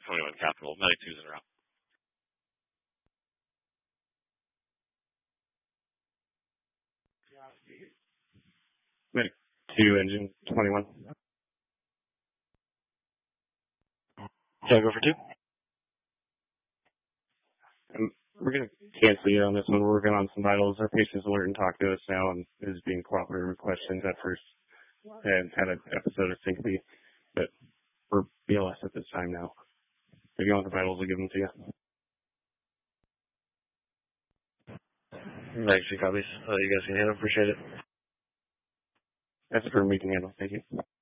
21 Capital. Medic 2's en route. Medic 2, engine 21. Yeah, go for 2. We're going to cancel you on this one. We're working on some vitals. Our patient's alert and talking to us now and is being cooperative with questions at first. And had an episode of syncope, but we're BLS at this time now. If you want the vitals, I'll give them to you. Nice, copies. You guys can handle. Appreciate it. That's the firm we can handle. Thank you.